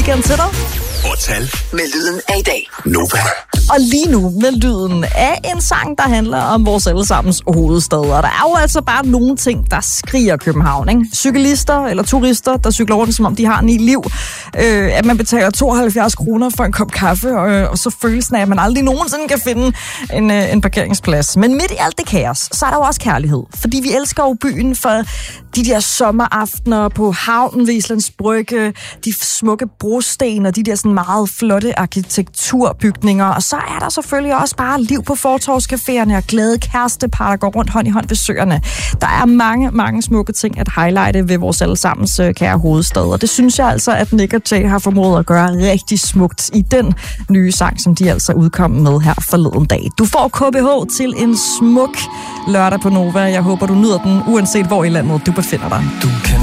weekend til dig. Tal Med lyden af i dag. Nova. Og lige nu med lyden af en sang, der handler om vores allesammens hovedstad. Og der er jo altså bare nogle ting, der skriger København, ikke? Cyklister eller turister, der cykler rundt, som om de har 9 liv. At man betaler 72 kroner for en kop kaffe, og så følelsen af, at man aldrig nogensinde kan finde en parkeringsplads. Men midt i alt det kaos, så er der jo også kærlighed. Fordi vi elsker jo byen for de der sommeraftener på havnen ved Islands Brygge, de smukke brosten og de der sådan meget flotte arkitekturbygninger. Og så er der selvfølgelig også bare liv på fortovscaféerne og glade kærestepar, der går rundt hånd i hånd ved søerne. Der er mange, mange smukke ting at highlighte ved vores allesammens kære hovedstad. Og det synes jeg altså, at Nick og Jay har formået at gøre rigtig smukt i den nye sang, som de altså udkom med her forleden dag. Du får KBH til en smuk lørdag på Nova. Jeg håber, du nyder den, uanset hvor i landet du befinder dig. Du kan